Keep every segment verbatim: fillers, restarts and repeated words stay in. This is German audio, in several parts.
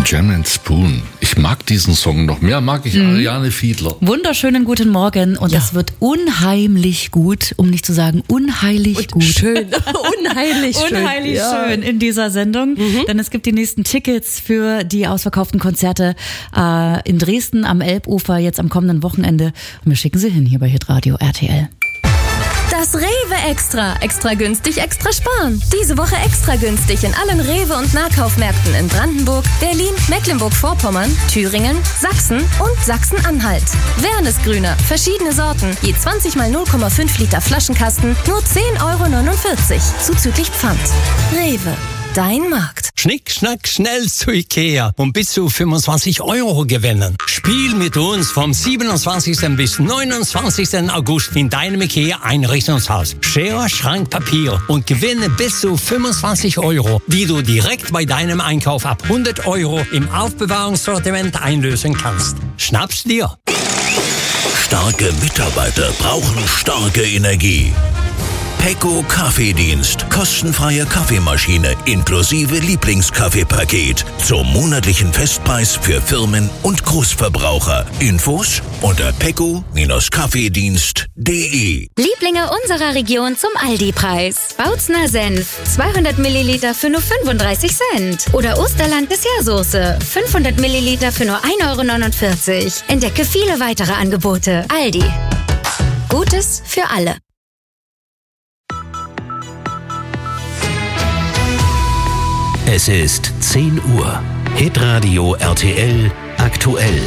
Jam and Spoon. Ich mag diesen Song noch mehr, mag ich mhm. Ariane Fiedler. Wunderschönen guten Morgen und ja. das wird unheimlich gut, um nicht zu sagen unheilig und gut. Schön, unheimlich schön. Unheimlich ja. schön in dieser Sendung, mhm. denn es gibt die nächsten Tickets für die ausverkauften Konzerte äh, in Dresden am Elbufer jetzt am kommenden Wochenende und wir schicken sie hin hier bei Hitradio R T L. Das Rewe Extra. Extra günstig, extra sparen. Diese Woche extra günstig in allen Rewe- und Nahkaufmärkten in Brandenburg, Berlin, Mecklenburg-Vorpommern, Thüringen, Sachsen und Sachsen-Anhalt. Wernesgrüner, verschiedene Sorten, je zwanzig mal null Komma fünf Liter Flaschenkasten, nur zehn Euro neunundvierzig, zuzüglich Pfand. Rewe. Dein Markt. Schnick, schnack, schnell zu Ikea und bis zu fünfundzwanzig Euro gewinnen. Spiel mit uns vom siebenundzwanzigsten bis neunundzwanzigsten August in deinem Ikea-Einrichtungshaus. Schere, Schrank, Papier und gewinne bis zu fünfundzwanzig Euro, die du direkt bei deinem Einkauf ab hundert Euro im Aufbewahrungssortiment einlösen kannst. Schnapp's dir. Starke Mitarbeiter brauchen starke Energie. Pecco Kaffeedienst. Kostenfreie Kaffeemaschine inklusive Lieblingskaffeepaket zum monatlichen Festpreis für Firmen und Großverbraucher. Infos unter pecco Kaffeedienst punkt de. Lieblinge unserer Region zum Aldi-Preis. Bautzner Senf, zweihundert Milliliter für nur fünfunddreißig Cent. Oder Osterland Dessertsoße, fünfhundert Milliliter für nur ein Euro neunundvierzig. Entdecke viele weitere Angebote. Aldi. Gutes für alle. Es ist zehn Uhr. Hitradio R T L aktuell.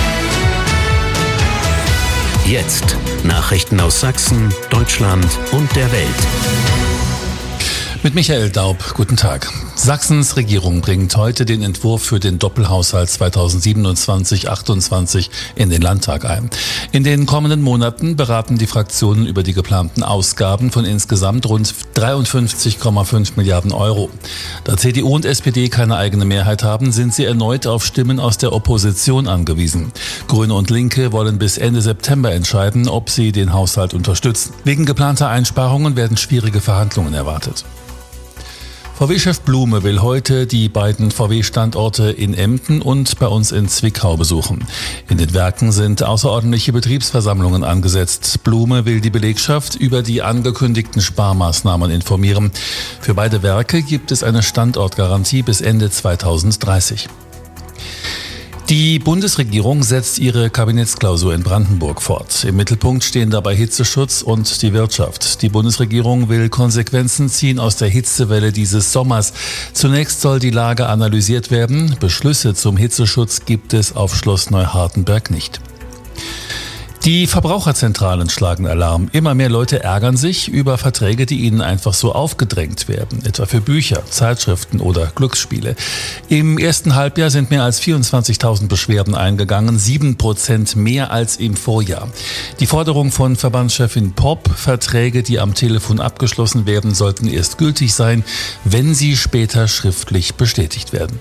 Jetzt Nachrichten aus Sachsen, Deutschland und der Welt. Mit Michael Daub, guten Tag. Sachsens Regierung bringt heute den Entwurf für den Doppelhaushalt zweitausendsiebenundzwanzig achtundzwanzig in den Landtag ein. In den kommenden Monaten beraten die Fraktionen über die geplanten Ausgaben von insgesamt rund dreiundfünfzig Komma fünf Milliarden Euro. Da C D U und S P D keine eigene Mehrheit haben, sind sie erneut auf Stimmen aus der Opposition angewiesen. Grüne und Linke wollen bis Ende September entscheiden, ob sie den Haushalt unterstützen. Wegen geplanter Einsparungen werden schwierige Verhandlungen erwartet. V W-Chef Blume will heute die beiden V W-Standorte in Emden und bei uns in Zwickau besuchen. In den Werken sind außerordentliche Betriebsversammlungen angesetzt. Blume will die Belegschaft über die angekündigten Sparmaßnahmen informieren. Für beide Werke gibt es eine Standortgarantie bis Ende zweitausenddreißig. Die Bundesregierung setzt ihre Kabinettsklausur in Brandenburg fort. Im Mittelpunkt stehen dabei Hitzeschutz und die Wirtschaft. Die Bundesregierung will Konsequenzen ziehen aus der Hitzewelle dieses Sommers. Zunächst soll die Lage analysiert werden. Beschlüsse zum Hitzeschutz gibt es auf Schloss Neuhardenberg nicht. Die Verbraucherzentralen schlagen Alarm. Immer mehr Leute ärgern sich über Verträge, die ihnen einfach so aufgedrängt werden, etwa für Bücher, Zeitschriften oder Glücksspiele. Im ersten Halbjahr sind mehr als vierundzwanzigtausend Beschwerden eingegangen, sieben Prozent mehr als im Vorjahr. Die Forderung von Verbandschefin Popp, Verträge, die am Telefon abgeschlossen werden, sollten erst gültig sein, wenn sie später schriftlich bestätigt werden.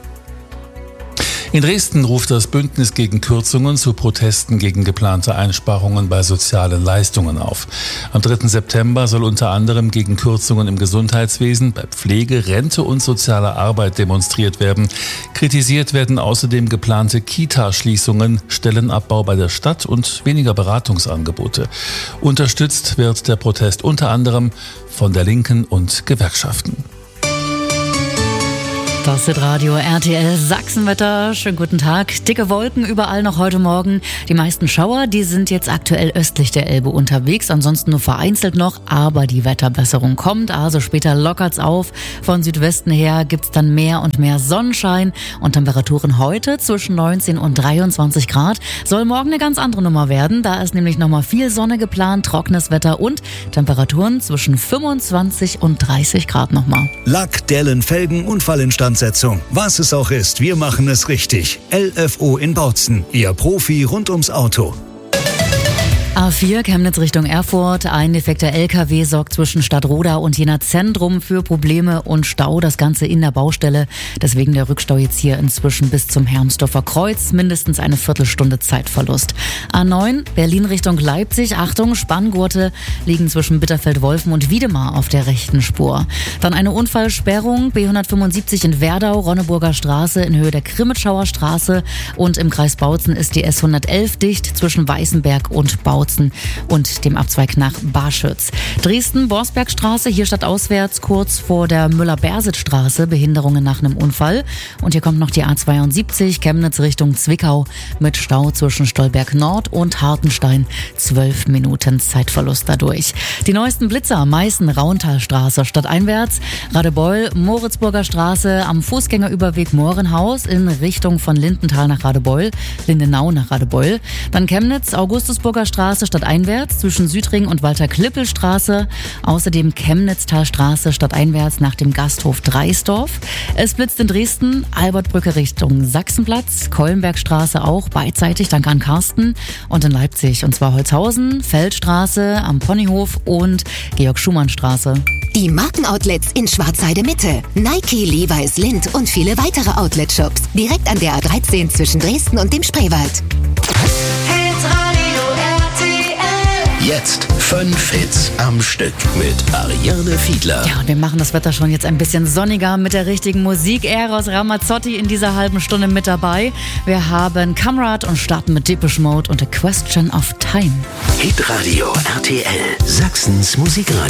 In Dresden ruft das Bündnis gegen Kürzungen zu Protesten gegen geplante Einsparungen bei sozialen Leistungen auf. Am dritten September soll unter anderem gegen Kürzungen im Gesundheitswesen, bei Pflege, Rente und sozialer Arbeit demonstriert werden. Kritisiert werden außerdem geplante Kita-Schließungen, Stellenabbau bei der Stadt und weniger Beratungsangebote. Unterstützt wird der Protest unter anderem von der Linken und Gewerkschaften. Das ist Radio R T L Sachsenwetter. Schönen guten Tag. Dicke Wolken überall noch heute Morgen. Die meisten Schauer, die sind jetzt aktuell östlich der Elbe unterwegs. Ansonsten nur vereinzelt noch, aber die Wetterbesserung kommt. Also später lockert's auf. Von Südwesten her gibt's dann mehr und mehr Sonnenschein. Und Temperaturen heute zwischen neunzehn und dreiundzwanzig Grad. Soll morgen eine ganz andere Nummer werden. Da ist nämlich nochmal viel Sonne geplant, trockenes Wetter und Temperaturen zwischen fünfundzwanzig und dreißig Grad nochmal. Lack, Dellen, Felgen, Unfallinstandsetzung. Was es auch ist, wir machen es richtig. L F O in Bautzen, Ihr Profi rund ums Auto. A vier Chemnitz Richtung Erfurt. Ein defekter L K W sorgt zwischen Stadtroda und Jena Zentrum für Probleme und Stau. Das Ganze in der Baustelle. Deswegen der Rückstau jetzt hier inzwischen bis zum Hermsdorfer Kreuz. Mindestens eine Viertelstunde Zeitverlust. A neun Berlin Richtung Leipzig. Achtung, Spanngurte liegen zwischen Bitterfeld-Wolfen und Wiedemar auf der rechten Spur. Dann eine Unfallsperrung. B hundertfünfundsiebzig in Werdau, Ronneburger Straße in Höhe der Krimitschauer Straße. Und im Kreis Bautzen ist die S hundertelf dicht zwischen Weißenberg und Bautzen und dem Abzweig nach Barschütz. Dresden-Borsbergstraße, hier stadtauswärts kurz vor der Müller-Bersitz-Straße, Behinderungen nach einem Unfall. Und hier kommt noch die A zweiundsiebzig, Chemnitz Richtung Zwickau mit Stau zwischen Stolberg Nord und Hartenstein. Zwölf Minuten Zeitverlust dadurch. Die neuesten Blitzer, Meißen, Rauntalstraße stadteinwärts, Radebeul, Moritzburger Straße am Fußgängerüberweg Mohrenhaus in Richtung von Lindenthal nach Radebeul, Lindenau nach Radebeul. Dann Chemnitz, Augustusburger Straße stadteinwärts zwischen Südring und Walter-Klippel-Straße. Außerdem Chemnitztalstraße stadteinwärts nach dem Gasthof Dreisdorf. Es blitzt in Dresden, Albertbrücke Richtung Sachsenplatz, Keulenbergstraße auch beidseitig, danke an Carsten. Und in Leipzig, und zwar Holzhausen, Feldstraße am Ponyhof und Georg-Schumann-Straße. Die Markenoutlets in Schwarzheide Mitte. Nike, Levi's, Lindt und viele weitere Outlet-Shops. Direkt an der A dreizehn zwischen Dresden und dem Spreewald. Jetzt fünf Hits am Stück mit Ariane Fiedler. Ja, und wir machen das Wetter schon jetzt ein bisschen sonniger mit der richtigen Musik. Eros Ramazzotti in dieser halben Stunde mit dabei. Wir haben Kamrat und starten mit Depeche Mode und A Question of Time. Hitradio R T L, Sachsens Musikradio.